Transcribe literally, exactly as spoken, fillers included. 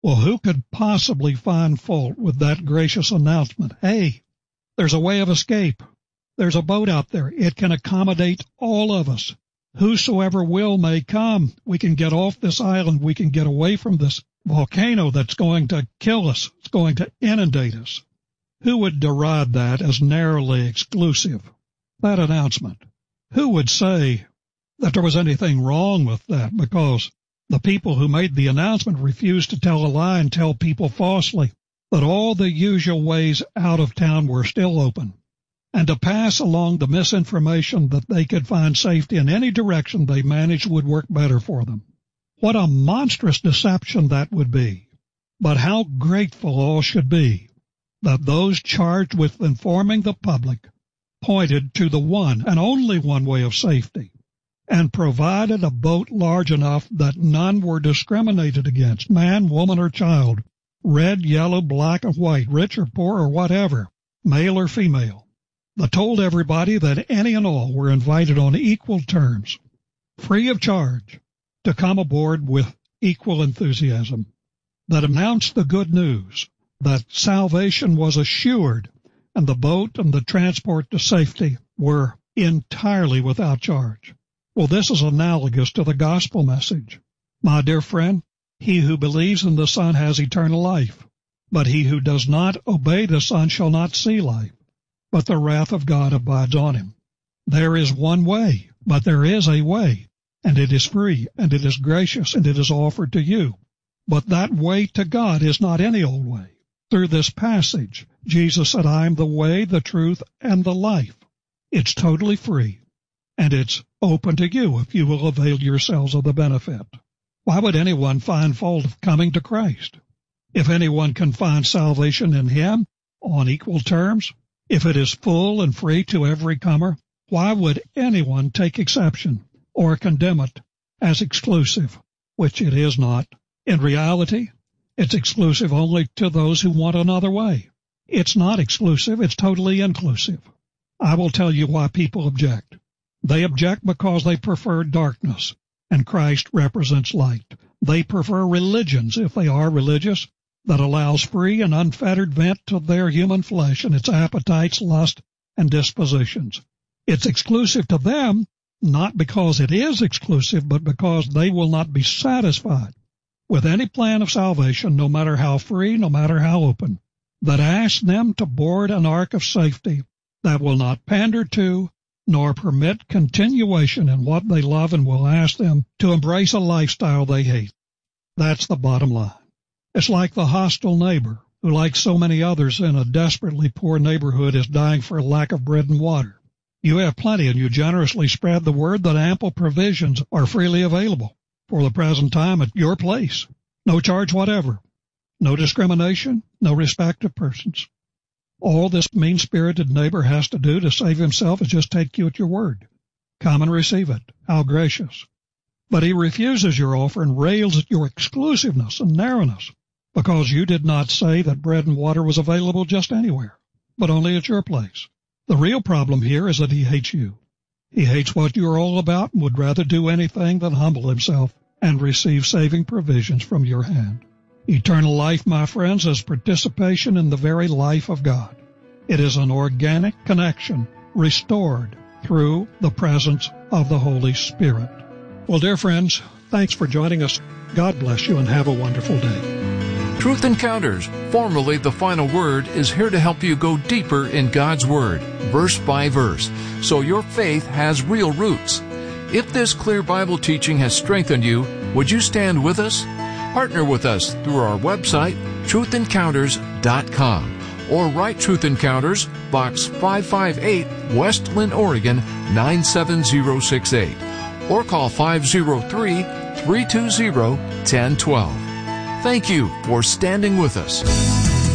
Well, who could possibly find fault with that gracious announcement? Hey, there's a way of escape. There's a boat out there. It can accommodate all of us. Whosoever will may come. We can get off this island. We can get away from this volcano that's going to kill us. It's going to inundate us. Who would deride that as narrowly exclusive? That announcement. Who would say that there was anything wrong with that because the people who made the announcement refused to tell a lie and tell people falsely that all the usual ways out of town were still open, and to pass along the misinformation that they could find safety in any direction they managed would work better for them? What a monstrous deception that would be. But how grateful all should be that those charged with informing the public pointed to the one and only one way of safety, and provided a boat large enough that none were discriminated against, man, woman, or child, red, yellow, black, or white, rich or poor, or whatever, male or female. That told everybody that any and all were invited on equal terms, free of charge, to come aboard with equal enthusiasm. That announced the good news, that salvation was assured, and the boat and the transport to safety were entirely without charge. Well, this is analogous to the gospel message. My dear friend, he who believes in the Son has eternal life, but he who does not obey the Son shall not see life, but the wrath of God abides on him. There is one way, but there is a way, and it is free, and it is gracious, and it is offered to you. But that way to God is not any old way. Through this passage, Jesus said, I am the way, the truth, and the life. It's totally free, and it's open to you if you will avail yourselves of the benefit. Why would anyone find fault of coming to Christ? If anyone can find salvation in Him on equal terms, if it is full and free to every comer, why would anyone take exception or condemn it as exclusive, which it is not? In reality, it's exclusive only to those who want another way. It's not exclusive, it's totally inclusive. I will tell you why people object. They object because they prefer darkness, and Christ represents light. They prefer religions, if they are religious, that allows free and unfettered vent to their human flesh and its appetites, lust, and dispositions. It's exclusive to them, not because it is exclusive, but because they will not be satisfied with any plan of salvation, no matter how free, no matter how open, that asks them to board an ark of safety that will not pander to nor permit continuation in what they love and will ask them to embrace a lifestyle they hate. That's the bottom line. It's like the hostile neighbor who, like so many others in a desperately poor neighborhood, is dying for lack of bread and water. You have plenty, and you generously spread the word that ample provisions are freely available for the present time at your place. No charge whatever. No discrimination, no respect of persons. All this mean-spirited neighbor has to do to save himself is just take you at your word. Come and receive it. How gracious. But he refuses your offer and rails at your exclusiveness and narrowness because you did not say that bread and water was available just anywhere, but only at your place. The real problem here is that he hates you. He hates what you are all about and would rather do anything than humble himself and receive saving provisions from your hand. Eternal life, my friends, is participation in the very life of God. It is an organic connection restored through the presence of the Holy Spirit. Well, dear friends, thanks for joining us. God bless you and have a wonderful day. Truth Encounters, formerly The Final Word, is here to help you go deeper in God's Word, verse by verse, so your faith has real roots. If this clear Bible teaching has strengthened you, would you stand with us? Partner with us through our website, truth encounters dot com, or write Truth Encounters, Box five five eight, West Linn, Oregon, nine seven zero six eight, or call five zero three, three two zero, one zero one two. Thank you for standing with us.